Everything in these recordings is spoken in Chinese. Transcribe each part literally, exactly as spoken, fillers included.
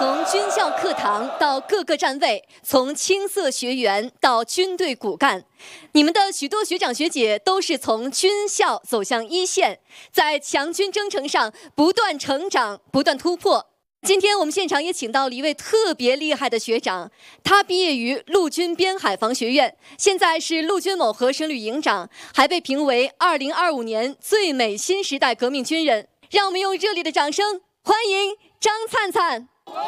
从军校课堂到各个站位，从青涩学员到军队骨干，你们的许多学长学姐都是从军校走向一线，在强军征程上不断成长，不断突破。今天我们现场也请到了一位特别厉害的学长，他毕业于陆军边海防学院，现在是陆军某核省旅营长，还被评为二零二五年最美新时代革命军人。让我们用热烈的掌声欢迎张灿灿。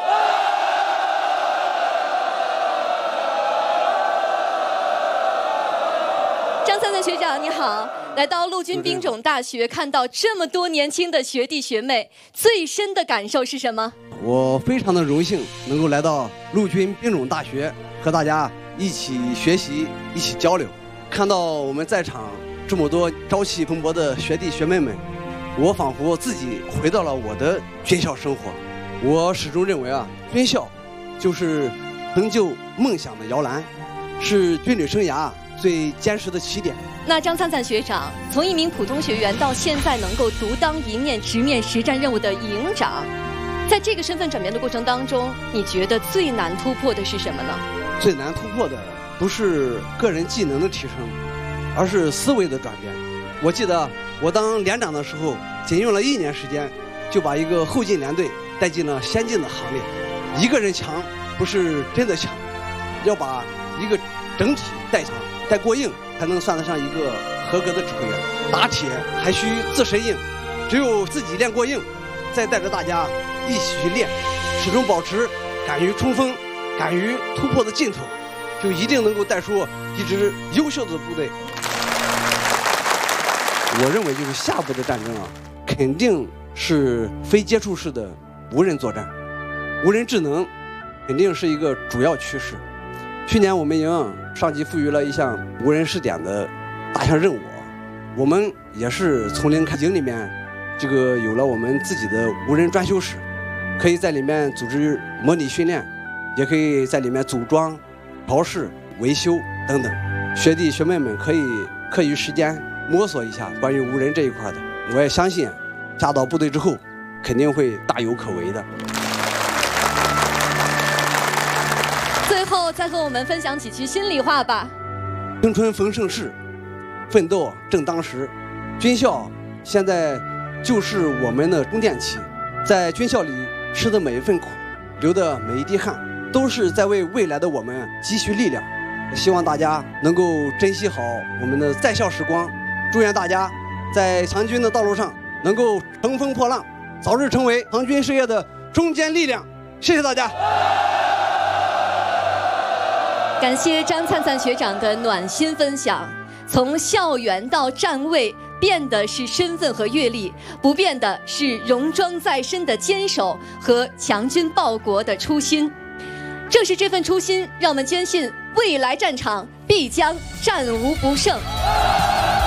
张灿灿学长你好，来到陆军兵种大学，看到这么多年轻的学弟学妹，最深的感受是什么？ 我非常的荣幸能够来到陆军兵种大学，和大家一起学习，一起交流。看到我们在场这么多朝气蓬勃的学弟学妹们，我仿佛自己回到了我的军校生活。我始终认为啊，军校就是成就梦想的摇篮，是军旅生涯最坚实的起点。 那张灿灿学长，从一名普通学员到现在能够独当一面、直面实战任务的营长，在这个身份转变的过程当中，你觉得最难突破的是什么呢？ 最难突破的不是个人技能的提升，而是思维的转变。我记得我当连长的时候，仅用了一年时间，就把一个后进连队带进了先进的行列。一个人强不是真的强，要把一个整体带强带过硬，才能算得上一个合格的指挥员。打铁还需自身硬，只有自己练过硬，再带着大家一起去练，始终保持敢于冲锋、敢于突破的劲头，就一定能够带出一支优秀的部队。我认为就是下步的战争啊，肯定是非接触式的无人作战，无人智能肯定是一个主要趋势。去年我们营上级赋予了一项无人试点的大项任务，我们也是从零开营里面这个有了我们自己的无人专修室，可以在里面组织模拟训练，也可以在里面组装、调试、维修等等。学弟学妹们可以课余时间摸索一下关于无人这一块的，我也相信下到部队之后肯定会大有可为的。 最后再和我们分享几句心里话吧。 青春逢盛世，奋斗正当时。军校现在就是我们的充电器，在军校里吃的每一份苦，流的每一滴汗，都是在为未来的我们积蓄力量。希望大家能够珍惜好我们的在校时光，祝愿大家在强军的道路上能够乘风破浪，早日成为强军事业的中坚力量。谢谢大家。 感谢张灿灿学长的暖心分享。从校园到站位，变的是身份和阅历，不变的是戎装在身的坚守和强军报国的初心。正是这份初心，让我们坚信未来战场必将战无不胜。